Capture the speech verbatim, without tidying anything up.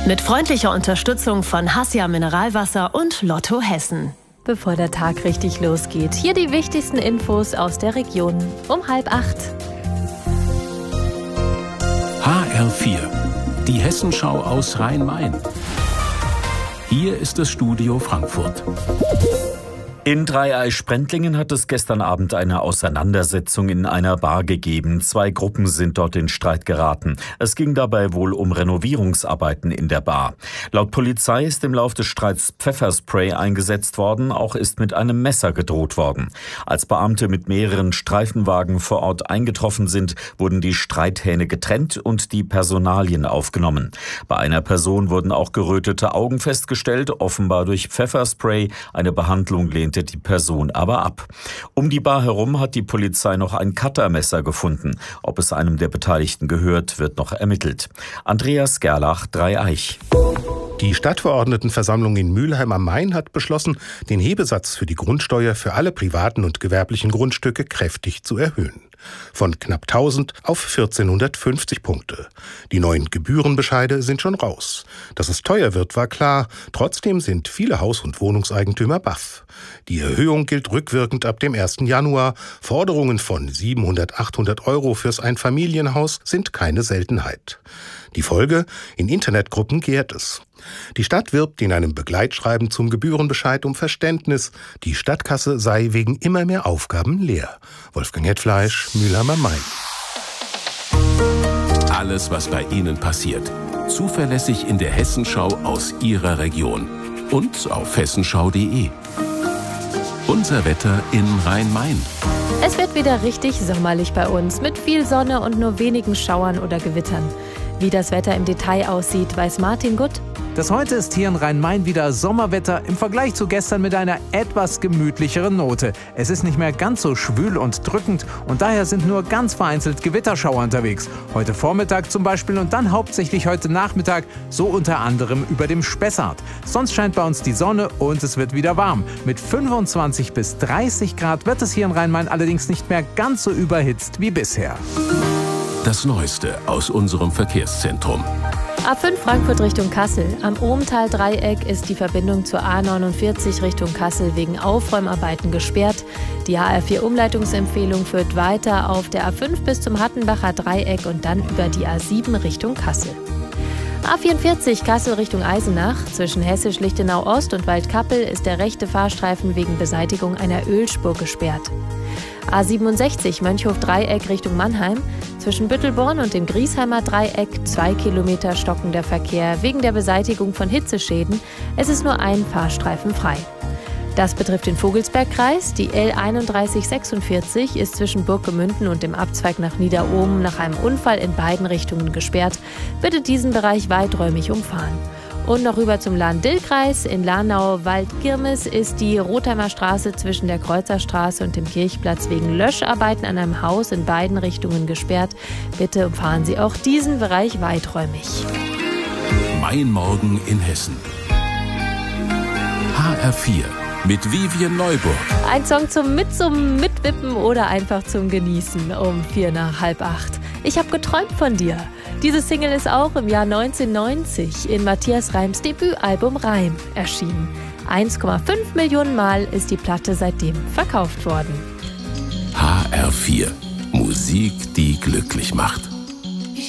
Mit freundlicher Unterstützung von Hassia Mineralwasser und Lotto Hessen. Bevor der Tag richtig losgeht, hier die wichtigsten Infos aus der Region um halb acht. H R vier, die Hessenschau aus Rhein-Main. Hier ist das Studio Frankfurt. In Dreieich-Sprendlingen hat es gestern Abend eine Auseinandersetzung in einer Bar gegeben. Zwei Gruppen sind dort in Streit geraten. Es ging dabei wohl um Renovierungsarbeiten in der Bar. Laut Polizei ist im Lauf des Streits Pfefferspray eingesetzt worden, auch ist mit einem Messer gedroht worden. Als Beamte mit mehreren Streifenwagen vor Ort eingetroffen sind, wurden die Streithähne getrennt und die Personalien aufgenommen. Bei einer Person wurden auch gerötete Augen festgestellt, offenbar durch Pfefferspray. Eine Behandlung lehnte die Person aber ab. Um die Bar herum hat die Polizei noch ein Cuttermesser gefunden. Ob es einem der Beteiligten gehört, wird noch ermittelt. Andreas Gerlach, Dreieich. Die Stadtverordnetenversammlung in Mülheim am Main hat beschlossen, den Hebesatz für die Grundsteuer für alle privaten und gewerblichen Grundstücke kräftig zu erhöhen. Von knapp tausend auf vierzehnhundertfünfzig Punkte. Die neuen Gebührenbescheide sind schon raus. Dass es teuer wird, war klar. Trotzdem sind viele Haus- und Wohnungseigentümer baff. Die Erhöhung gilt rückwirkend ab dem ersten Januar. Forderungen von siebenhundert, achthundert Euro fürs Einfamilienhaus sind keine Seltenheit. Die Folge? In Internetgruppen gärt es. Die Stadt wirbt in einem Begleitschreiben zum Gebührenbescheid um Verständnis. Die Stadtkasse sei wegen immer mehr Aufgaben leer. Wolfgang Hetfleisch, Mülheim am Main. Alles, was bei Ihnen passiert. Zuverlässig in der Hessenschau aus Ihrer Region. Und auf hessenschau punkt de. Unser Wetter in Rhein-Main. Es wird wieder richtig sommerlich bei uns, mit viel Sonne und nur wenigen Schauern oder Gewittern. Wie das Wetter im Detail aussieht, weiß Martin Gutt. Das heute ist hier in Rhein-Main wieder Sommerwetter im Vergleich zu gestern mit einer etwas gemütlicheren Note. Es ist nicht mehr ganz so schwül und drückend und daher sind nur ganz vereinzelt Gewitterschauer unterwegs. Heute Vormittag zum Beispiel und dann hauptsächlich heute Nachmittag, so unter anderem über dem Spessart. Sonst scheint bei uns die Sonne und es wird wieder warm. Mit fünfundzwanzig bis dreißig Grad wird es hier in Rhein-Main allerdings nicht mehr ganz so überhitzt wie bisher. Das Neueste aus unserem Verkehrszentrum. A fünf Frankfurt Richtung Kassel. Am Ohmtal-Dreieck ist die Verbindung zur A neunundvierzig Richtung Kassel wegen Aufräumarbeiten gesperrt. Die H R vier Umleitungsempfehlung führt weiter auf der A fünf bis zum Hattenbacher Dreieck und dann über die A sieben Richtung Kassel. A vierundvierzig Kassel Richtung Eisenach. Zwischen Hessisch-Lichtenau Ost und Waldkappel ist der rechte Fahrstreifen wegen Beseitigung einer Ölspur gesperrt. A siebenundsechzig Mönchhof-Dreieck Richtung Mannheim. Zwischen Büttelborn und dem Griesheimer Dreieck zwei Kilometer stockender Verkehr wegen der Beseitigung von Hitzeschäden. Es ist nur ein Fahrstreifen frei. Das betrifft den Vogelsbergkreis. Die L einunddreißig sechsundvierzig ist zwischen Burggemünden und dem Abzweig nach Niederohmen nach einem Unfall in beiden Richtungen gesperrt. Bitte diesen Bereich weiträumig umfahren. Und noch rüber zum Lahn-Dill-Kreis. In Lahnau-Waldkirmes ist die Rotheimer Straße zwischen der Kreuzerstraße und dem Kirchplatz wegen Löscharbeiten an einem Haus in beiden Richtungen gesperrt. Bitte umfahren Sie auch diesen Bereich weiträumig. Mein Morgen in Hessen. H R vier mit Vivian Neuburg. Ein Song zum Mitsummen, Mitwippen oder einfach zum Genießen um vier nach halb acht. Ich habe geträumt von dir. Diese Single ist auch im Jahr neunzehnhundertneunzig in Matthias Reims Debütalbum Reim erschienen. eins Komma fünf Millionen Mal ist die Platte seitdem verkauft worden. H R vier. Musik, die glücklich macht.